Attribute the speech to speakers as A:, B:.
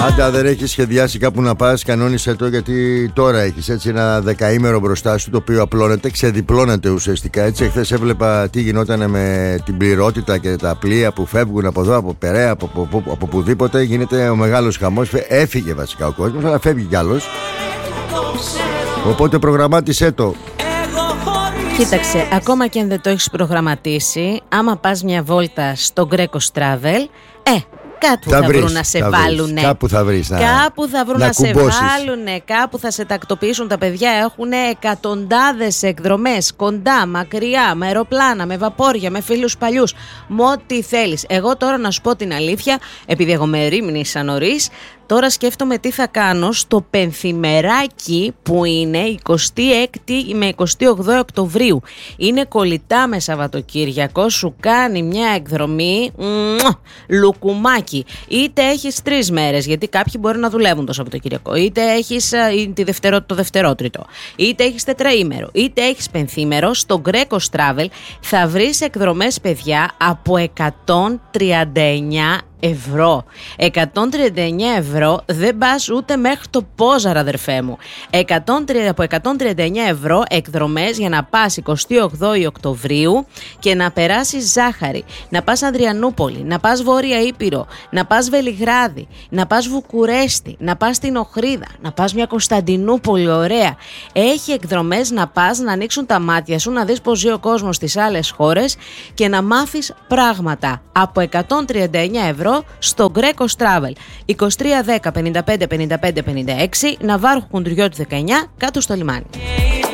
A: Άντα δεν έχεις σχεδιάσει κάπου να πας, κανόνισε το, γιατί τώρα έχεις έτσι ένα δεκαήμερο μπροστά σου το οποίο απλώνεται, ξεδιπλώνεται ουσιαστικά. Έτσι εχθές έβλεπα τι γινόταν με την πληρότητα και τα πλοία που φεύγουν από εδώ, από Περαία, από οπουδήποτε. Γίνεται ο μεγάλος χαμός, έφυγε βασικά ο κόσμος, αλλά φεύγει κι άλλος. Οπότε προγραμμάτισέ το.
B: Κοίταξε, ακόμα και αν δεν το έχεις προγραμματίσει, άμα πας μια βόλτα στο Greco Travel, κάπου θα βρουν να σε βάλουνε.
A: Κάπου θα βρεις
B: κάπου θα βρουν να σε βάλουνε. Κάπου θα σε τακτοποιήσουν τα παιδιά. Έχουν εκατοντάδες εκδρομές, κοντά, μακριά, με αεροπλάνα, με βαπόρια, με φίλους παλιούς. Με ό,τι θέλεις. Εγώ τώρα να σου πω την αλήθεια, επειδή εγώ με ρίμνησα νωρίς, τώρα σκέφτομαι τι θα κάνω στο πενθημεράκι που είναι 26η με 28 Οκτωβρίου. Είναι κολλητά με Σαββατοκύριακο, σου κάνει μια εκδρομή λουκουμάκι. Είτε έχεις 3 μέρες, γιατί κάποιοι μπορεί να δουλεύουν το Σαββατοκύριακο, είτε έχεις το δευτερότριτο, είτε έχεις τετραήμερο, είτε έχεις πενθήμερο. Στο Greco Travel θα βρεις εκδρομές, παιδιά, από 139 ευρώ. 139 ευρώ δεν πας ούτε μέχρι το Πόζαρα, αδερφέ μου. Από 139 ευρώ εκδρομές για να πας 28 Οκτωβρίου και να περάσεις Ζάχαρη, να πας Ανδριανούπολη, να πας Βόρεια Ήπειρο, να πας Βελιγράδι, να πας Βουκουρέστι, να πας στην Οχρίδα, να πας μια Κωνσταντινούπολη ωραία. Έχει εκδρομές να πας να ανοίξουν τα μάτια σου, να δεις πως ζει ο κόσμος στις άλλες χώρες και να μάθεις πράγματα. Από 139 ευρώ στο Greco Travel. 2310 55 55 56, Ναβάρχου Κουντουριώτη 19, κάτω στο λιμάνι.